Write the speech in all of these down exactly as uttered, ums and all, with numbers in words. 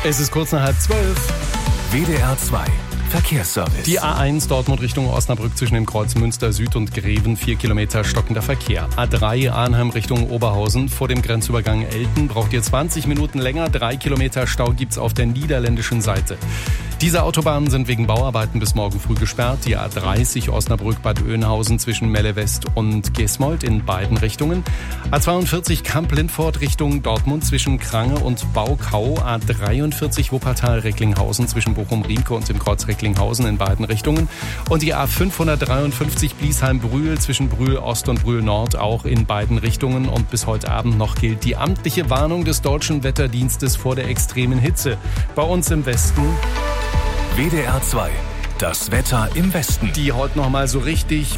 Es ist kurz nach halb zwölf. W D R zwei Verkehrsservice. Die A eins Dortmund Richtung Osnabrück zwischen dem Kreuz Münster Süd und Greven, vier Kilometer stockender Verkehr. A drei Arnhem Richtung Oberhausen vor dem Grenzübergang Elten braucht ihr zwanzig Minuten länger. Drei Kilometer Stau gibt's auf der niederländischen Seite. Diese Autobahnen sind wegen Bauarbeiten bis morgen früh gesperrt. Die A dreißig Osnabrück-Bad Oeynhausen zwischen Melle West und Gesmold in beiden Richtungen. A zweiundvierzig Kamp-Lindfort Richtung Dortmund zwischen Krange und Baukau. A dreiundvierzig Wuppertal-Recklinghausen zwischen Bochum-Riemke und dem Kreuz Recklinghausen in beiden Richtungen. Und die A fünfhundertdreiundfünfzig Bliesheim-Brühl zwischen Brühl Ost und Brühl Nord auch in beiden Richtungen. Und bis heute Abend noch gilt die amtliche Warnung des Deutschen Wetterdienstes vor der extremen Hitze. Bei uns im Westen W D R zwei, das Wetter im Westen. Die heute noch mal so richtig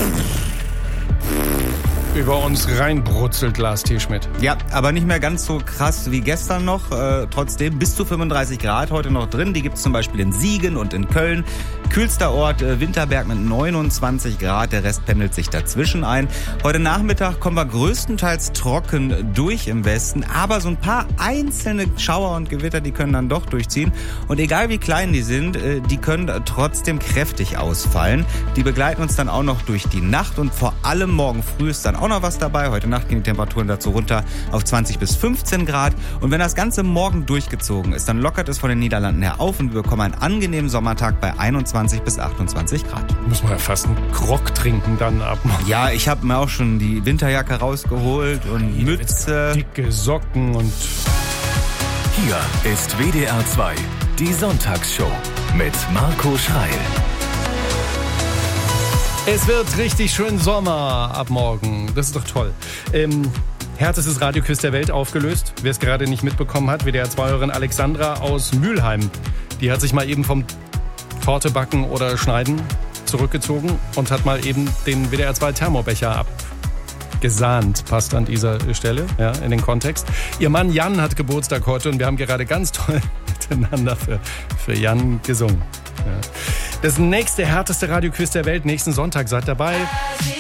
über uns reinbrutzelt, Lars T. Schmidt. Ja, aber nicht mehr ganz so krass wie gestern noch. Äh, trotzdem bis zu fünfunddreißig Grad heute noch drin. Die gibt es zum Beispiel in Siegen und in Köln. Kühlster Ort äh, Winterberg mit neunundzwanzig Grad. Der Rest pendelt sich dazwischen ein. Heute Nachmittag kommen wir größtenteils trocken durch im Westen. Aber so ein paar einzelne Schauer und Gewitter, die können dann doch durchziehen. Und egal wie klein die sind, äh, die können trotzdem kräftig ausfallen. Die begleiten uns dann auch noch durch die Nacht. Und vor allem morgen früh ist dann auch noch was dabei. Heute Nacht gehen die Temperaturen dazu runter auf zwanzig bis fünfzehn Grad. Und wenn das Ganze morgen durchgezogen ist, dann lockert es von den Niederlanden her auf und wir bekommen einen angenehmen Sommertag bei einundzwanzig bis achtundzwanzig Grad. Muss man ja fast einen Grog trinken dann ab. Ja, ich habe mir auch schon die Winterjacke rausgeholt und Hier Mütze. Dicke Socken und... Hier ist W D R zwei, die Sonntagsshow mit Marco Schreil. Es wird richtig schön Sommer ab morgen. Das ist doch toll. Ähm, härtestes Radioquiz der Welt aufgelöst. Wer es gerade nicht mitbekommen hat, W D R zwei-Hörerin Alexandra aus Mülheim. Die hat sich mal eben vom Torte backen oder schneiden zurückgezogen und hat mal eben den W D R zwei Thermobecher abgesahnt. Passt an dieser Stelle, ja, in den Kontext. Ihr Mann Jan hat Geburtstag heute und wir haben gerade ganz toll miteinander für, für Jan gesungen. Ja. Das nächste härteste Radioquiz der Welt nächsten Sonntag. Seid dabei.